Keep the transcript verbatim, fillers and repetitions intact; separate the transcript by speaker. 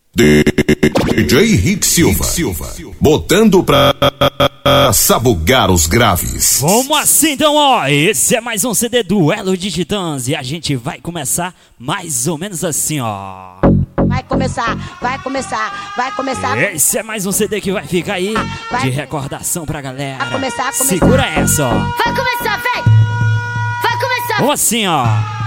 Speaker 1: D J Rick Silva, Silva, botando pra sabugar os graves.
Speaker 2: Vamos assim então, ó. Esse é mais um C D Duelo de Titãs e a gente vai começar mais ou menos assim, ó.
Speaker 3: Vai começar, vai começar, vai começar.
Speaker 2: Esse é mais um C D que vai ficar aí
Speaker 3: vai,
Speaker 2: de recordação pra galera.
Speaker 3: Vai começar, começar.
Speaker 2: Segura essa, ó.
Speaker 3: Vai começar, vem! Vai começar!
Speaker 2: Vamos assim, ó.